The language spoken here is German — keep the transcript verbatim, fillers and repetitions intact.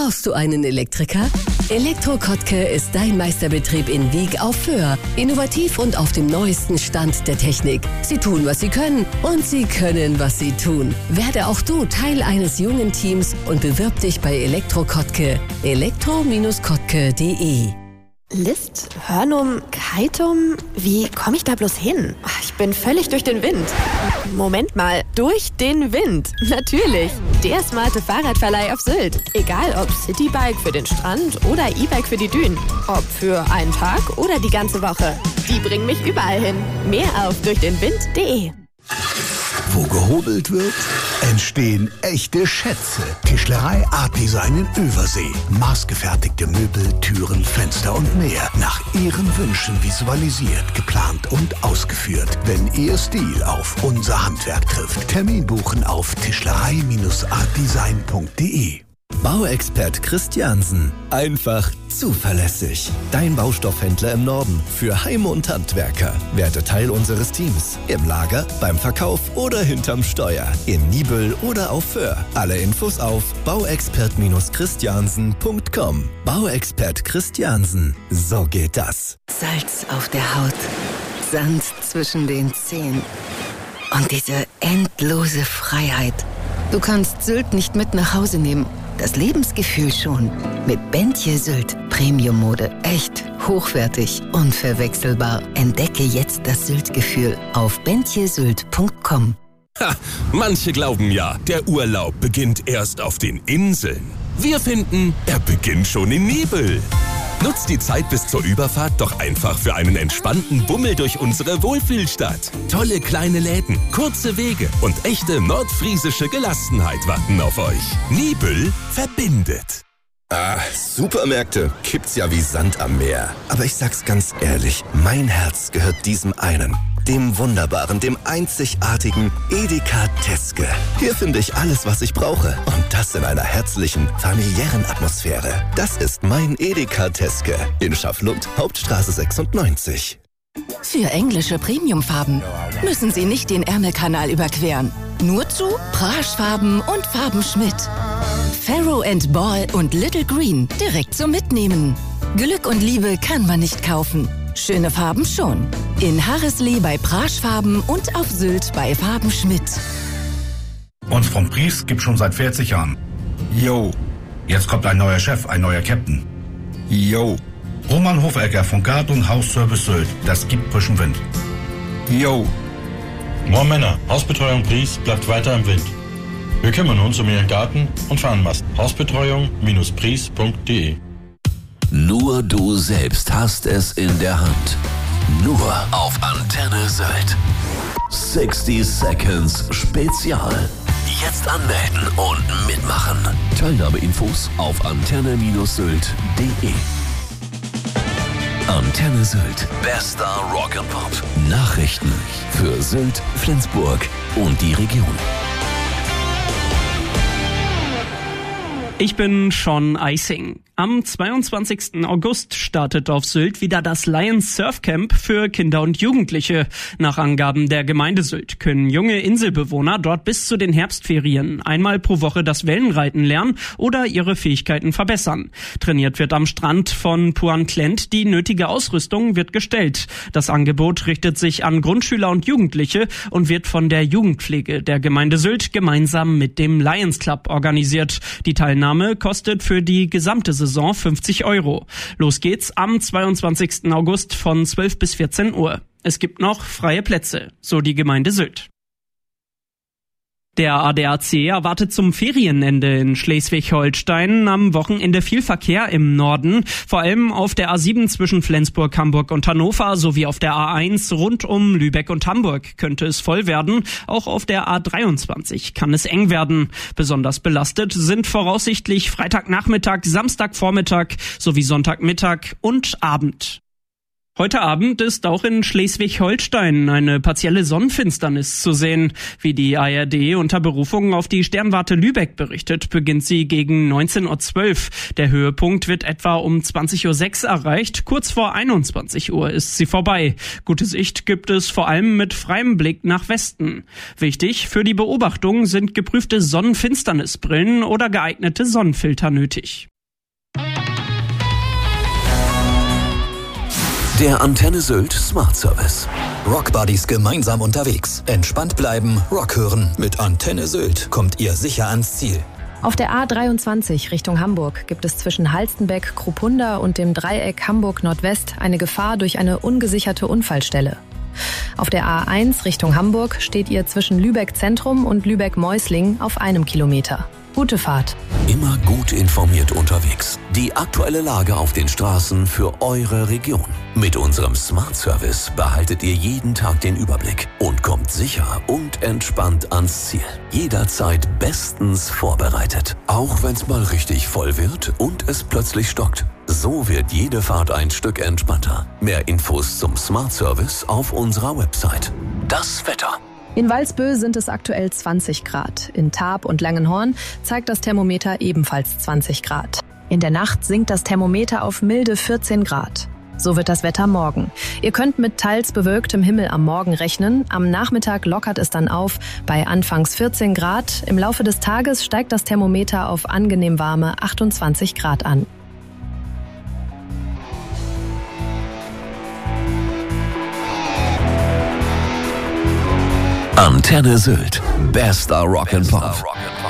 Brauchst du einen Elektriker? Elektro Kottke ist dein Meisterbetrieb in Wieg auf Föhr. Innovativ und auf dem neuesten Stand der Technik. Sie tun, was sie können und sie können, was sie tun. Werde auch du Teil eines jungen Teams und bewirb dich bei Elektro Kottke. elektro Kottke punkt de. List, Hörnum, Keitum, wie komme ich da bloß hin? Ich bin völlig durch den Wind. Moment mal, durch den Wind? Natürlich, der smarte Fahrradverleih auf Sylt. Egal ob Citybike für den Strand oder E-Bike für die Dünen. Ob für einen Tag oder die ganze Woche. Die bringen mich überall hin. Mehr auf durchdenwind punkt de. Wo gehobelt wird, entstehen echte Schätze. Tischlerei Art Design in Übersee. Maßgefertigte Möbel, Türen, Fenster und mehr. Nach Ihren Wünschen visualisiert, geplant und ausgeführt. Wenn Ihr Stil auf unser Handwerk trifft. Termin buchen auf tischlerei art design punkt de. Bauexpert Christiansen. Einfach zuverlässig. Dein Baustoffhändler im Norden für Heim- und Handwerker. Werde Teil unseres Teams. Im Lager, beim Verkauf oder hinterm Steuer. In Nibel oder auf Föhr. Alle Infos auf bauexpert christiansen punkt com. Bauexpert Christiansen. So geht das. Salz auf der Haut. Sand zwischen den Zehen. Und diese endlose Freiheit. Du kannst Sylt nicht mit nach Hause nehmen. Das Lebensgefühl schon. Mit Bentje Sylt. Premium-Mode. Echt, hochwertig, unverwechselbar. Entdecke jetzt das Sylt-Gefühl auf bentje sylt punkt com. Ha, manche glauben ja, der Urlaub beginnt erst auf den Inseln. Wir finden, er beginnt schon in Nibel. Nutzt die Zeit bis zur Überfahrt doch einfach für einen entspannten Bummel durch unsere Wohlfühlstadt. Tolle kleine Läden, kurze Wege und echte nordfriesische Gelassenheit warten auf euch. Nibel verbindet. Ah, Supermärkte gibt's ja wie Sand am Meer. Aber ich sag's ganz ehrlich, mein Herz gehört diesem einen. Dem wunderbaren, dem einzigartigen Edeka Teske. Hier finde ich alles, was ich brauche. Und das in einer herzlichen, familiären Atmosphäre. Das ist mein Edeka Teske. In Schafflund, Hauptstraße sechsundneunzig. Für englische Premiumfarben müssen Sie nicht den Ärmelkanal überqueren. Nur zu Praschfarben und Farben Schmidt. Farrow and Ball und Little Green direkt zum Mitnehmen. Glück und Liebe kann man nicht kaufen. Schöne Farben schon. In Harreslee bei Praschfarben und auf Sylt bei Farben Schmidt. Uns vom Pries gibt schon seit vierzig Jahren. Yo. Jetzt kommt ein neuer Chef, ein neuer Captain. Yo. Roman Hofecker von Gard- und Hausservice Sylt. Das gibt frischen Wind. Yo. Moin Männer, Hausbetreuung Pries bleibt weiter im Wind. Wir kümmern uns um Ihren Garten und Fahnenmast. Hausbetreuung Pries punkt de. Nur du selbst hast es in der Hand. Nur auf Antenne Sylt. sechzig Seconds Spezial. Jetzt anmelden und mitmachen. Teilnahmeinfos auf antenne sylt punkt de. Antenne Sylt. Bester Rock'n'Pop. Nachrichten für Sylt, Flensburg und die Region. Ich bin Sean Eising. Am zweiundzwanzigsten August startet auf Sylt wieder das Lions Surf Camp für Kinder und Jugendliche. Nach Angaben der Gemeinde Sylt können junge Inselbewohner dort bis zu den Herbstferien einmal pro Woche das Wellenreiten lernen oder ihre Fähigkeiten verbessern. Trainiert wird am Strand von Puan Klent, die nötige Ausrüstung wird gestellt. Das Angebot richtet sich an Grundschüler und Jugendliche und wird von der Jugendpflege der Gemeinde Sylt gemeinsam mit dem Lions Club organisiert. Die Teilnahme kostet für die gesamte Saison fünfzig Euro. Los geht's am zweiundzwanzigsten August von zwölf bis vierzehn Uhr. Es gibt noch freie Plätze, so die Gemeinde Sylt. Der A D A C erwartet zum Ferienende in Schleswig-Holstein am Wochenende viel Verkehr im Norden, vor allem auf der A sieben zwischen Flensburg, Hamburg und Hannover sowie auf der A eins rund um Lübeck und Hamburg könnte es voll werden. Auch auf der A dreiundzwanzig kann es eng werden. Besonders belastet sind voraussichtlich Freitagnachmittag, Samstagvormittag sowie Sonntagmittag und Abend. Heute Abend ist auch in Schleswig-Holstein eine partielle Sonnenfinsternis zu sehen. Wie die A R D unter Berufung auf die Sternwarte Lübeck berichtet, beginnt sie gegen neunzehn Uhr zwölf. Der Höhepunkt wird etwa um zwanzig Uhr sechs erreicht. Kurz vor einundzwanzig Uhr ist sie vorbei. Gute Sicht gibt es vor allem mit freiem Blick nach Westen. Wichtig für die Beobachtung sind geprüfte Sonnenfinsternisbrillen oder geeignete Sonnenfilter nötig. Der Antenne Sylt Smart Service. Rockbuddies gemeinsam unterwegs. Entspannt bleiben, Rock hören. Mit Antenne Sylt kommt ihr sicher ans Ziel. Auf der A dreiundzwanzig Richtung Hamburg gibt es zwischen Halstenbeck, Kruppunda und dem Dreieck Hamburg-Nordwest eine Gefahr durch eine ungesicherte Unfallstelle. Auf der A eins Richtung Hamburg steht ihr zwischen Lübeck Zentrum und Lübeck-Meusling auf einem Kilometer. Gute Fahrt. Immer gut informiert unterwegs. Die aktuelle Lage auf den Straßen für eure Region. Mit unserem Smart Service behaltet ihr jeden Tag den Überblick und kommt sicher und entspannt ans Ziel. Jederzeit bestens vorbereitet. Auch wenn es mal richtig voll wird und es plötzlich stockt. So wird jede Fahrt ein Stück entspannter. Mehr Infos zum Smart Service auf unserer Website. Das Wetter. In Walsbö sind es aktuell zwanzig Grad. In Tarp und Langenhorn zeigt das Thermometer ebenfalls zwanzig Grad. In der Nacht sinkt das Thermometer auf milde vierzehn Grad. So wird das Wetter morgen. Ihr könnt mit teils bewölktem Himmel am Morgen rechnen. Am Nachmittag lockert es dann auf bei anfangs vierzehn Grad. Im Laufe des Tages steigt das Thermometer auf angenehm warme achtundzwanzig Grad an. Antenne Sylt. Bester Rock and Pop.